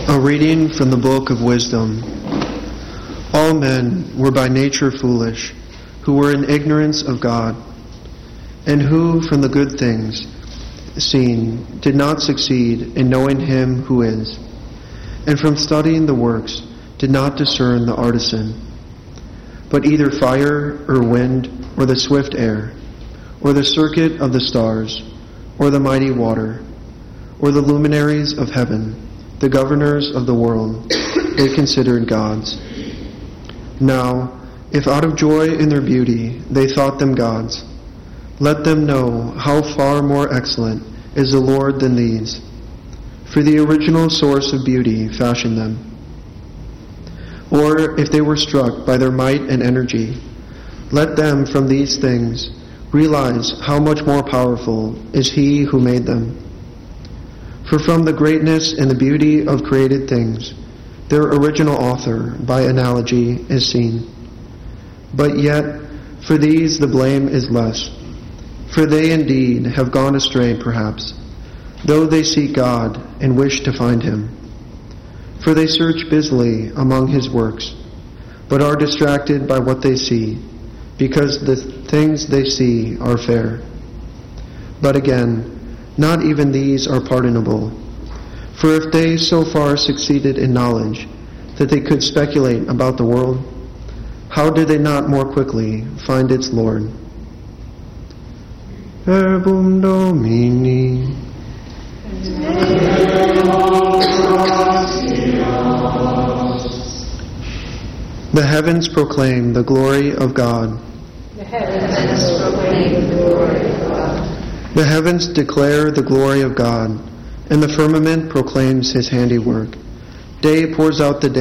A reading from the Book of Wisdom. All men were by nature foolish, who were in ignorance of God, and who from the good things seen did not succeed in knowing him who is, and from studying the works did not discern the artisan. But either fire or wind or the swift air, or the circuit of the stars, or the mighty water, or the luminaries of heaven, the governors of the world, they considered gods. Now, if out of joy in their beauty they thought them gods, let them know how far more excellent is the Lord than these. For the original source of beauty fashioned them. Or if they were struck by their might and energy, let them from these things realize how much more powerful is He who made them. For from the greatness and the beauty of created things, their original author, by analogy, is seen. But yet, for these the blame is less. For they indeed have gone astray, perhaps, though they seek God and wish to find Him. For they search busily among His works, but are distracted by what they see, because the things they see are fair. But again, not even these are pardonable. For if they so far succeeded in knowledge that they could speculate about the world, how did they not more quickly find its Lord? Verbum Domini. The heavens proclaim the glory of God. The heavens proclaim the glory of God. The heavens declare the glory of God, and the firmament proclaims His handiwork. Day pours out the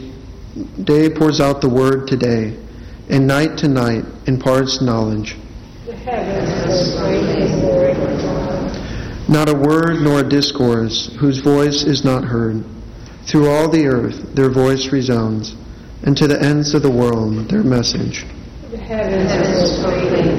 word to day, and night to night imparts knowledge. The heavens proclaim the glory of God. Not a word nor a discourse whose voice is not heard. Through all the earth their voice resounds, and to the ends of the world their message. The heavens proclaim